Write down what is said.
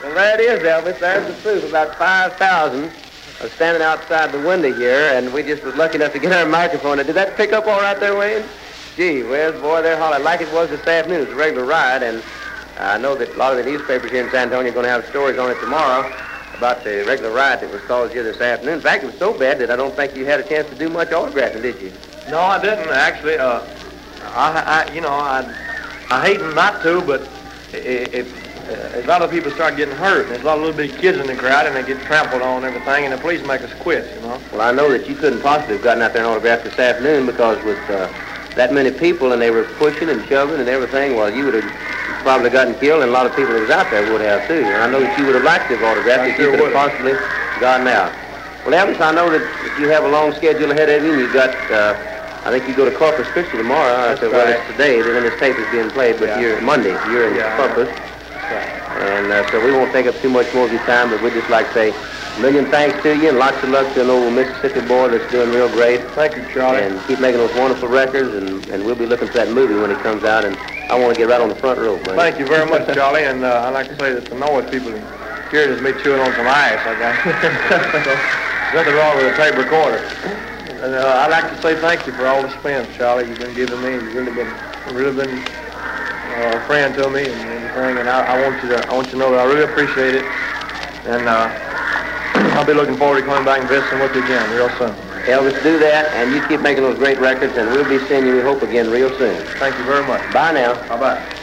Well, there it is, Elvis. There's the proof. About 5,000 are standing outside the window here, and we just was lucky enough to get our microphone. Did that pick up all right there, Wayne? Gee whiz, boy, they're hollering like it was this afternoon. It's a regular ride, and I know that a lot of the newspapers here in San Antonio are going to have stories on it tomorrow about the regular riot that was caused here this afternoon. In fact, it was so bad that I don't think you had a chance to do much autographing, did you? No, I didn't, actually. I hate not to, but if a lot of people start getting hurt, and there's a lot of little bitty kids in the crowd, and they get trampled on and everything, and the police make us quit, you know. Well, I know that you couldn't possibly have gotten out there and autographed this afternoon because with that many people and they were pushing and shoving and everything, well, you would have probably gotten killed, and a lot of people that was out there would have, too. And I know that you would have liked to have autographed if you could have possibly gotten out. Well, Elvis, I know that you have a long schedule ahead of you, and you got... I think you go to Corpus Christi tomorrow. That's well, right. it's today. Then this tape is being played, but you're Monday. You're in Corpus. And so we won't take up too much more of your time, but we'd just like to say a million thanks to you and lots of luck to an old Mississippi boy that's doing real great. Thank you, Charlie. And keep making those wonderful records, and we'll be looking for that movie when it comes out, and I want to get right on the front row, man. Thank you very much, Charlie, and I'd like to say that the noise people here is me chewing on some ice, I guess. There's nothing wrong with a tape recorder. And I'd like to say thank you for all the spins, Charlie, you've been giving me. You've really been a friend to me and everything, and I want you to know that I really appreciate it. And I'll be looking forward to coming back and visiting with you again real soon. Elvis, do that, and you keep making those great records, and we'll be seeing you, we hope, again real soon. Thank you very much. Bye now. Bye-bye.